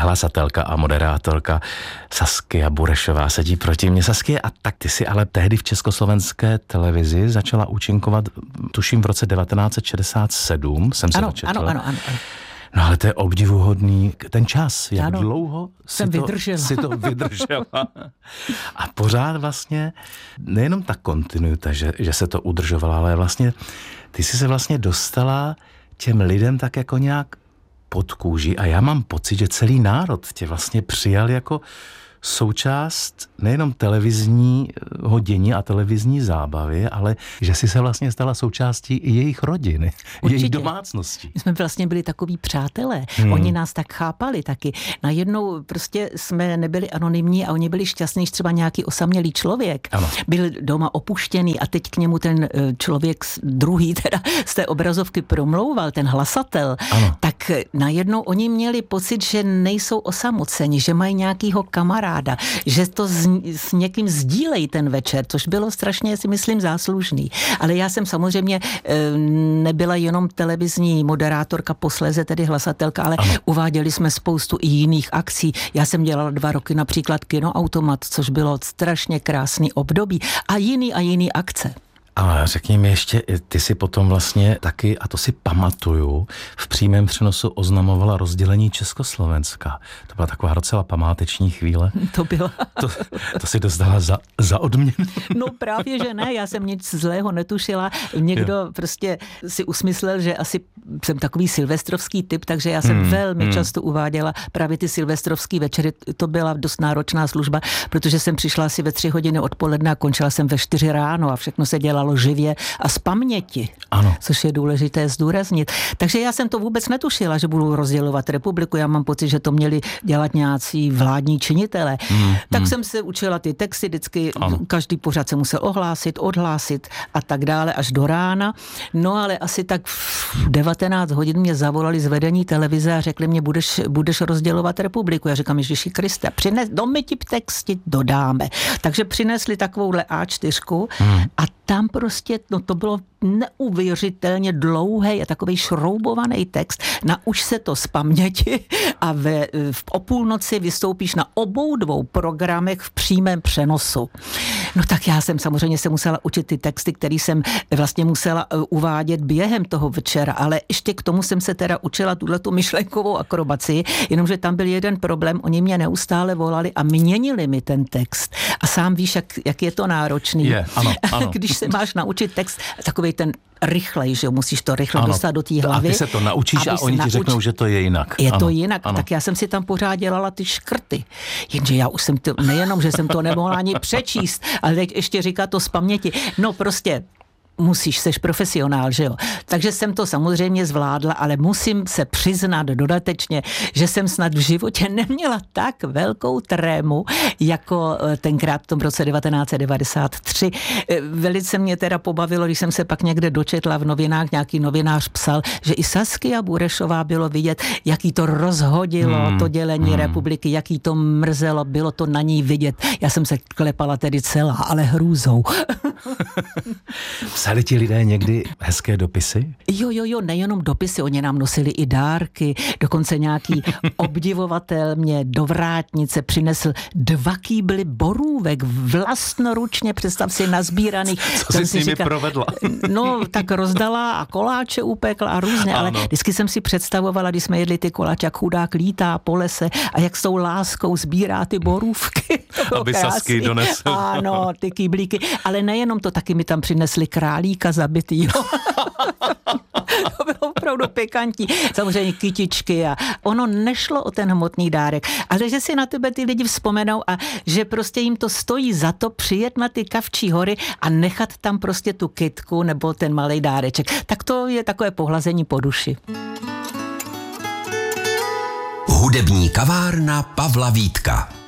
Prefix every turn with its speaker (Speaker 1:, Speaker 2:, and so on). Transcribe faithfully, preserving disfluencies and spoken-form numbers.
Speaker 1: hlasatelka a moderátorka Saskia Burešová sedí proti mně. Saskia, a tak ty si ale tehdy v československé televizi začala účinkovat, tuším v roce devatenáct set šedesát sedm, jsem se
Speaker 2: ano,
Speaker 1: dočetl.
Speaker 2: ano, ano, ano.
Speaker 1: No ale to je obdivuhodný, ten čas, jak
Speaker 2: ano,
Speaker 1: dlouho
Speaker 2: jsem
Speaker 1: si,
Speaker 2: vydržela.
Speaker 1: to, si to vydržela. A pořád vlastně, nejenom ta kontinuita, že, že se to udržovala, ale vlastně ty jsi se vlastně dostala těm lidem tak jako nějak pod kůži a já mám pocit, že celý národ tě vlastně přijal jako součást nejenom televizního dění a televizní zábavy, ale že si se vlastně stala součástí i jejich rodiny,
Speaker 2: Určitě.
Speaker 1: jejich domácností.
Speaker 2: My jsme vlastně byli takový přátelé.
Speaker 1: Hmm.
Speaker 2: Oni nás tak chápali taky. Najednou prostě jsme nebyli anonymní a oni byli šťastní, že třeba nějaký osamělý člověk
Speaker 1: Ano.
Speaker 2: byl doma opuštěný a teď k němu ten člověk druhý teda z té obrazovky promlouval, ten hlasatel,
Speaker 1: Ano.
Speaker 2: tak najednou oni měli pocit, že nejsou osamoceni, že mají nějakýho kamaráda, že to s, s někým sdílejí ten večer, což bylo strašně, si myslím, záslužný. Ale já jsem samozřejmě nebyla jenom televizní moderátorka, posléze tedy hlasatelka, ale ano. Uváděli jsme spoustu i jiných akcí. Já jsem dělala dva roky například Kinoautomat, což bylo strašně krásný období a jiný a jiný akce.
Speaker 1: Ale řekni mi ještě, ty si potom vlastně taky, a to si pamatuju, v přímém přenosu oznamovala rozdělení Československa. To byla taková docela památeční chvíle.
Speaker 2: To byla.
Speaker 1: To, to si dostala za, za odměnu.
Speaker 2: No právě, že ne, já jsem nic zlého netušila. Někdo jo. prostě si usmyslel, že asi jsem takový silvestrovský typ, takže já jsem hmm, velmi hmm. často uváděla právě ty silvestrovský večery. To byla dost náročná služba, protože jsem přišla asi ve tři hodiny odpoledne a končila jsem ve čtyři ráno a všechno se dělalo živě a z paměti,
Speaker 1: ano. Což
Speaker 2: je důležité zdůraznit. Takže já jsem to vůbec netušila, že budu rozdělovat republiku. Já mám pocit, že to měli dělat nějací vládní činitelé. Hmm, tak hmm. jsem se učila ty texty, vždycky ano. Každý pořad se musel ohlásit, odhlásit a tak dále až do rána. No ale asi tak v devatenáct hodin mě zavolali z vedení televize a řekli mě, budeš, budeš rozdělovat republiku. Já říkám, Ježiši Kriste, přines, do my ti texty dodáme. Takže přinesli takovouhle á čtyři hmm. a tam prostě, no to bylo neuvěřitelně dlouhý a takový šroubovaný text. Nauč se to z paměti a ve, v o půlnoci vystoupíš na obou dvou programech v přímém přenosu. No tak já jsem samozřejmě se musela učit ty texty, které jsem vlastně musela uvádět během toho večera, ale ještě k tomu jsem se teda učila tuhletu myšlenkovou akrobaci, jenomže tam byl jeden problém, oni mě neustále volali a měnili mi ten text. A sám víš, jak, jak je to náročný.
Speaker 1: Je, ano, ano.
Speaker 2: Když se máš naučit text, takový ten rychlej, že musíš to rychle ano, dostat do té hlavy.
Speaker 1: A ty se to naučíš a oni nauč... ti řeknou, že to je jinak.
Speaker 2: Je
Speaker 1: ano,
Speaker 2: to jinak,
Speaker 1: ano.
Speaker 2: Tak já jsem si tam pořád dělala ty škrty. Jenže já už jsem to, nejenom, že jsem to nemohla ani přečíst, ale teď ještě říká to z paměti. No prostě musíš, seš profesionál, že jo. Takže jsem to samozřejmě zvládla, ale musím se přiznat dodatečně, že jsem snad v životě neměla tak velkou trému, jako tenkrát v tom roce devatenáct set devadesát tři. Velice mě teda pobavilo, když jsem se pak někde dočetla v novinách, nějaký novinář psal, že i Saskia Burešová bylo vidět, jaký to rozhodilo, hmm. to dělení hmm. republiky, jaký to mrzelo, bylo to na ní vidět. Já jsem se klepala tedy celá, ale hrůzou.
Speaker 1: Psali ti lidé někdy hezké dopisy?
Speaker 2: Jo, jo, jo, nejenom dopisy, oni nám nosili i dárky, dokonce nějaký obdivovatel mě do vrátnice přinesl dva kýbly borůvek vlastnoručně, představ si, nazbíraných.
Speaker 1: Co jsi s nimi říká, provedla?
Speaker 2: No, tak rozdala a koláče upekla a různě, ano. Ale vždycky jsem si představovala, když jsme jedli ty koláče, jak chudák lítá po lese a jak s tou láskou sbírá ty borůvky.
Speaker 1: Aby Sasky donesl.
Speaker 2: Ano, ty kýblíky, ale nejenom to, taky mi tam přinesli králíka zabitýho. To bylo opravdu pikantní. Samozřejmě kytičky a ono nešlo o ten hmotný dárek, ale že si na tebe ty lidi vzpomenou a že prostě jim to stojí za to přijet na ty Kavčí hory a nechat tam prostě tu kytku nebo ten malej dáreček. Tak to je takové pohlazení po duši.
Speaker 3: Hudební kavárna Pavla Vítka.